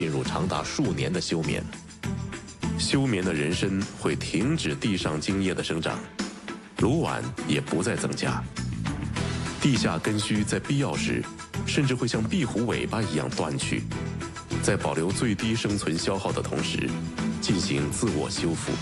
进入长达数年的休眠。休眠的人参会停止地上茎叶的生长，芦丸也不再增加。地下根须在必要时，甚至会像壁虎尾巴一样断去，在保留最低生存消耗的同时，进行自我修复。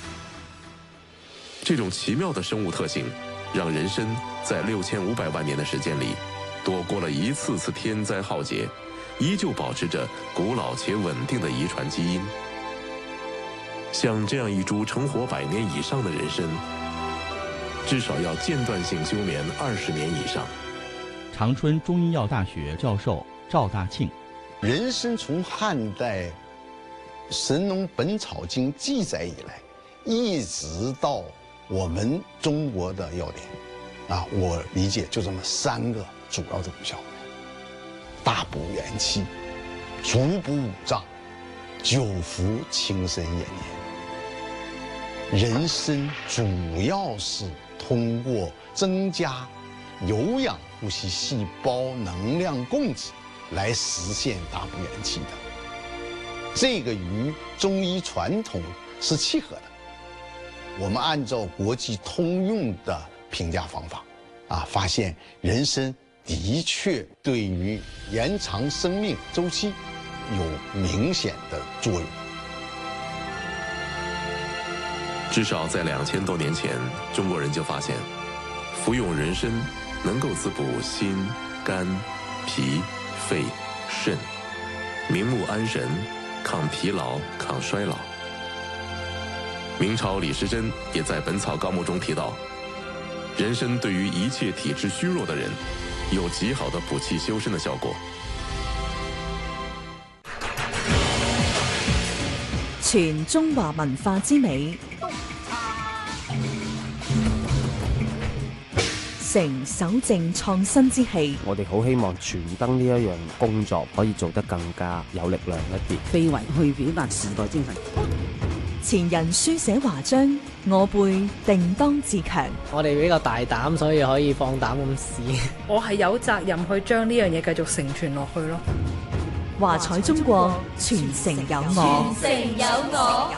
这种奇妙的生物特性，让人参在6500万年的时间里，躲过了一次次天灾浩劫，依旧保持着古老且稳定的遗传基因。像这样一株成活100年以上的人参，至少要间断性休眠20年以上。 长春中医药大学教授赵大庆， 人参从汉代《神农本草经》记载以来，一直到我们中国的药典，我理解就这么3个主要的功效：大补元气、足补五脏、久服轻身延年。人参主要是通过增加有氧呼吸细胞能量供给来实现大补元气的，这个与中医传统是契合的。我们按照国际通用的评价方法，发现人参的确对于延长生命周期有明显的作用。 至少在2000多年前，中国人就发现，服用人参能够滋补心、肝、脾、肺、肾，明目安神，抗疲劳、抗衰老。明朝李时珍也在《本草纲目》中提到，人参对于一切体质虚弱的人，有极好的补气修身的效果。 全中華文化之美，成守正創新之氣。 我哋好希望傳燈呢一樣工作可以做得更加有力量一啲， 非為去表達時代精神。 前人書寫華章，我輩定當自強。 我哋比較大膽，所以可以放膽咁試。 我係有責任去將呢樣嘢繼續承傳落去咯。 華彩中國，傳承有我。 傳承有我。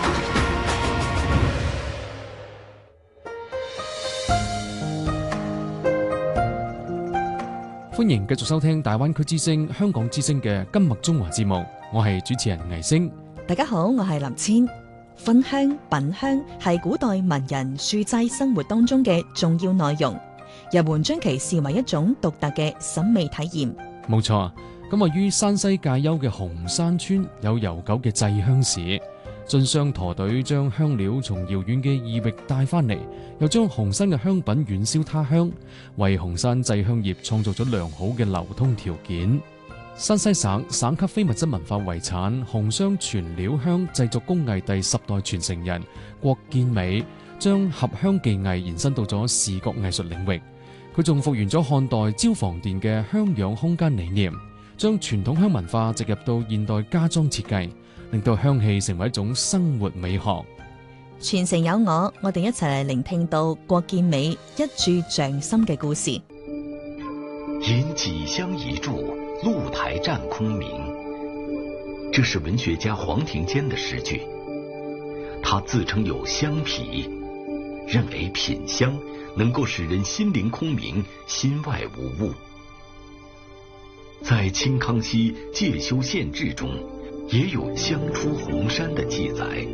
歡迎繼續收聽大灣區之聲、香港之聲嘅今麥中華節目，我係主持人倪星。 大家好，我係林千。熏香、品香係古代文人書齋生活當中嘅重要內容，人們將其視為一種獨特嘅審美體驗。 冇錯，咁位於山西介休嘅紅山村有悠久嘅製香史，進商駝隊將香料從遙遠嘅異域帶翻嚟，又將紅山嘅香品遠銷他鄉，為紅山製香業創造咗良好嘅流通條件。山西省省級非物質文化遺產紅雙全料香製作工藝第10代傳承人郭建美，將合香技藝延伸到咗視覺藝術領域。佢仲復原咗漢代焦房殿嘅香養空間理念，將傳統香文化植入到現代家裝設計，令到香氣成為一種生活美學。 傳承有我哋一齊嚟聆聽到郭建美一炷匠心嘅故事。 引幾香一炷，露台占空明。这是文学家黄庭坚的诗句。他自称有香脾，认为品香能够使人心灵空明，心外无物。在清康熙《介休县志》中，也有香出红山的记载。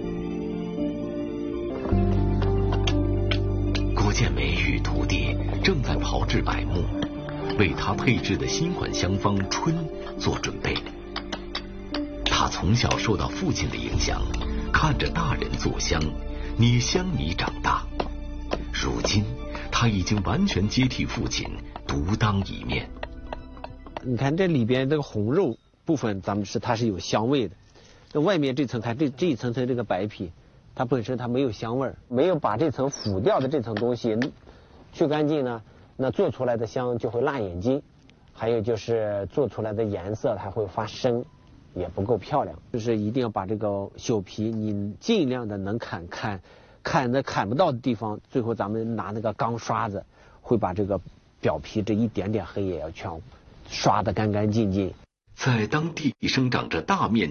郭建美与徒弟正在炮制柏木，为他配制的新款香方春做准备。他从小受到父亲的影响，看着大人做香、捏香泥长大。如今他已经完全接替父亲，独当一面。 你看这里边这个红肉部分，它是有香味的。那外面这层看这一层这个白皮，它本身它没有香味，没有把这层腐掉的这层东西去干净呢，那做出来的香就会辣眼睛，还有就是做出来的颜色它会发深，也不够漂亮。就是一定要把这个朽皮你尽量的能砍不到的地方，最后咱们拿那个钢刷子会把这个表皮这一点点黑也要全刷得干干净净。 在当地生长着大面